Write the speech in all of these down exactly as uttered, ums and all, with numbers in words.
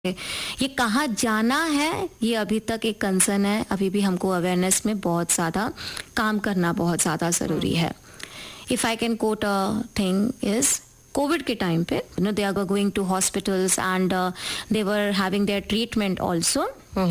ये कहाँ जाना है, ये अभी तक एक कंसर्न है। अभी भी हमको अवेयरनेस में बहुत ज़्यादा काम करना बहुत ज़्यादा ज़रूरी है। If I can coat a thing is Covid के टाइम पे you know they are going to hospitals and they were having their treatment also.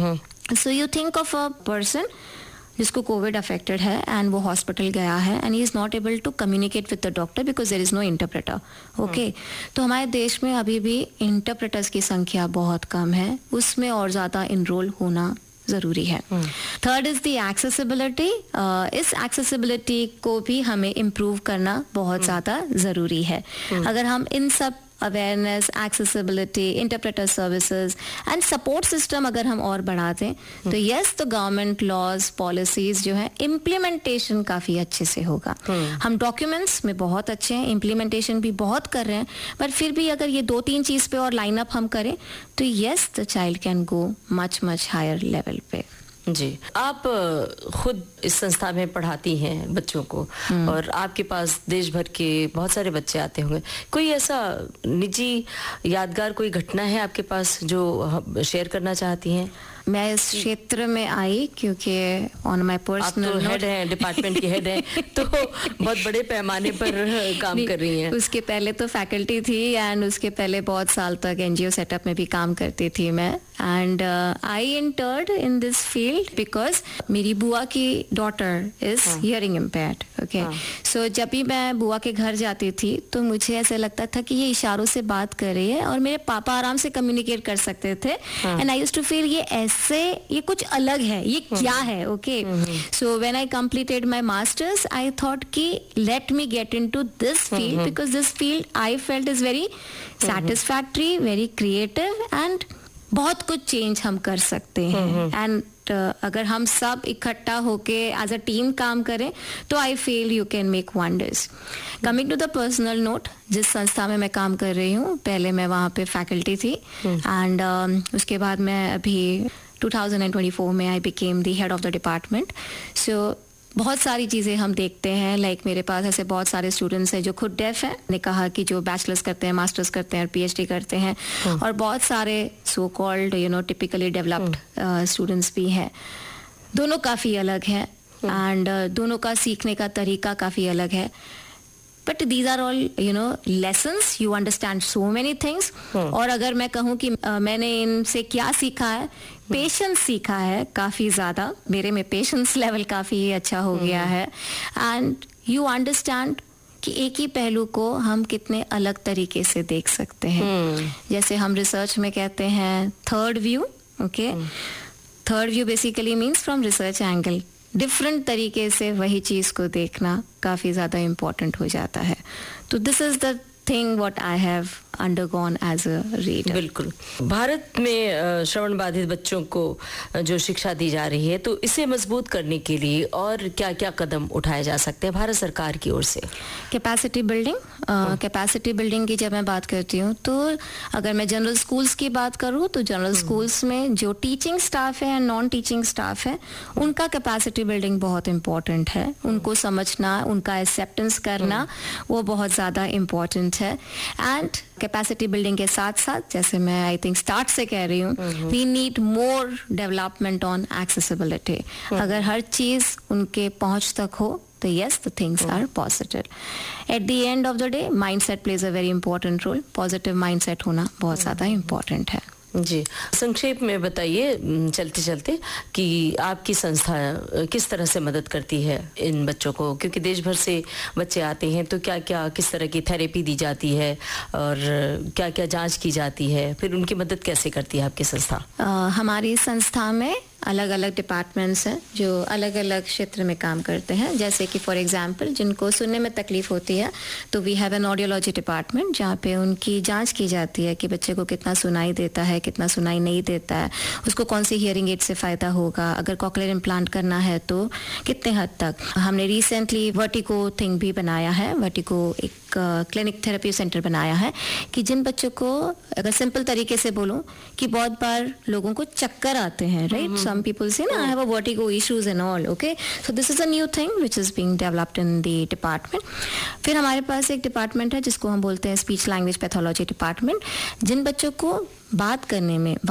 So you think of a person जिसको कोविड अफेक्टेड है and वो hospital गया है and he is not able to communicate with the doctor because there is no interpreter. Okay, तो हमारे देश में अभी भी इंटरप्रेटर्स की संख्या बहुत कम है, उसमें और ज़्यादा इनरोल होना ज़रूरी है। Third is the accessibility. इस एक्सेसिबिलिटी को भी हमें इम्प्रूव करना बहुत ज़्यादा ज़रूरी है। अगर हम इन सब awareness, accessibility, interpreter services and support system अगर हम और बढ़ा दें तो यस तो गवर्नमेंट लॉज पॉलिसीज जो है इम्प्लीमेंटेशन काफ़ी अच्छे से होगा। हम डॉक्यूमेंट्स में बहुत अच्छे हैं, इम्प्लीमेंटेशन भी बहुत कर रहे हैं, पर फिर भी अगर ये दो तीन चीज़ पे और लाइन अप हम करें तो yes the child can go much much higher level पे। जी, आप खुद इस संस्था में पढ़ाती हैं बच्चों को और आपके पास देश भर के बहुत सारे बच्चे आते होंगे। कोई ऐसा निजी यादगार कोई घटना है आपके पास जो शेयर करना चाहती हैं? मैं इस क्षेत्र में आई क्योंकि ऑन माय पर्सनल आप तो हेड हैं, डिपार्टमेंट की हेड हैं, तो बहुत बड़े पैमाने पर काम कर रही हैं। उसके पहले तो फैकल्टी थी एंड उसके पहले बहुत साल तक एनजीओ सेटअप में भी काम करती थी मैं। And I entered in this field because मेरी बुआ की daughter is hearing impaired. Okay, सो जब भी मैं बुआ के घर जाती थी तो मुझे ऐसे लगता था कि ये इशारों से बात कर रही है और मेरे पापा आराम से कम्युनिकेट कर सकते थे and I used to feel ये ऐसे ये कुछ अलग है, ये क्या है। Okay, so when I completed my masters I thought कि let me get into this field because this field I felt is very satisfactory, very creative and बहुत कुछ चेंज हम कर सकते हैं। एंड uh, अगर हम सब इकट्ठा होके एज अ टीम काम करें तो I feel you can make wonders. Coming to the personal note, जिस संस्था में मैं काम कर रही हूँ पहले मैं वहाँ पे फैकल्टी थी एंड uh, उसके बाद मैं अभी टू थाउजेंड ट्वेंटी फोर में I became the head of the department. सो बहुत सारी चीज़ें हम देखते हैं, लाइक like मेरे पास ऐसे बहुत सारे स्टूडेंट्स हैं जो खुद डेफ हैं, ने कहा कि जो बैचलर्स करते हैं, मास्टर्स करते हैं और पीएचडी करते हैं, और बहुत सारे so called you know typically developed students भी हैं। दोनों काफ़ी अलग हैं एंड uh, दोनों का सीखने का तरीका काफ़ी अलग है, but these are all you know lessons, you understand so many things. और अगर मैं कहूँ कि uh, मैंने इनसे क्या सीखा है, पेशेंस सीखा है काफ़ी ज़्यादा। मेरे में पेशेंस लेवल काफ़ी अच्छा हो गया है एंड यू अंडरस्टैंड कि एक ही पहलू को हम कितने अलग तरीके से देख सकते हैं। जैसे हम रिसर्च में कहते हैं third view. Okay, third view basically means from research angle, different तरीके से वही चीज़ को देखना काफ़ी ज़्यादा इम्पोर्टेंट हो जाता है। तो this is the thing what I have undergone as a reader. बिल्कुल, भारत में श्रवण बाधित बच्चों को जो शिक्षा दी जा रही है तो इसे मजबूत करने के लिए और क्या क्या कदम उठाए जा सकते हैं भारत सरकार की ओर से? कैपेसिटी बिल्डिंग, कैपेसिटी बिल्डिंग की जब मैं बात करती हूँ तो अगर मैं जनरल स्कूल्स की बात करूँ तो जनरल स्कूल्स में जो टीचिंग स्टाफ है एंड नॉन टीचिंग स्टाफ है उनका कैपेसिटी बिल्डिंग बहुत इम्पॉर्टेंट है। उनको समझना, उनका एक्सेप्टेंस करना वो बहुत ज़्यादा इम्पॉर्टेंट है। एंड कैपेसिटी बिल्डिंग के साथ साथ जैसे मैं आई थिंक स्टार्ट से कह रही हूँ, we need more development on accessibility. अगर हर चीज़ उनके पहुँच तक हो तो yes the things are positive. At the end of the day mindset plays a very important role. Positive mindset होना बहुत ज़्यादा important है। जी, संक्षेप में बताइए चलते चलते कि आपकी संस्था किस तरह से मदद करती है इन बच्चों को, क्योंकि देश भर से बच्चे आते हैं तो क्या क्या किस तरह की थेरेपी दी जाती है और क्या क्या जांच की जाती है, फिर उनकी मदद कैसे करती है आपकी संस्था? uh, हमारी संस्था में अलग अलग डिपार्टमेंट्स हैं जो अलग अलग क्षेत्र में काम करते हैं। जैसे कि फॉर एग्जांपल जिनको सुनने में तकलीफ होती है तो we have an audiology department जहाँ पे उनकी जांच की जाती है कि बच्चे को कितना सुनाई देता है, कितना सुनाई नहीं देता है, उसको कौन सी हियरिंग एड से फ़ायदा होगा, अगर कॉकलियर इम्प्लांट करना है तो कितने हद तक। हमने रिसेंटली वर्टिगो थिंग भी बनाया है। वर्टिगो एक क्लिनिक थेरेपी सेंटर बनाया है कि जिन बच्चों को, अगर सिंपल तरीके से बोलूं, कि बहुत बार लोगों को चक्कर आते हैं, राइट, सम पीपल से ना I have a vertigo issues and all, okay, so this is a new thing which is being developed in the department. फिर हमारे पास एक डिपार्टमेंट है जिसको हम बोलते हैं स्पीच लैंग्वेज पैथोलॉजी डिपार्टमेंट, जिन बच्चों को बात करने में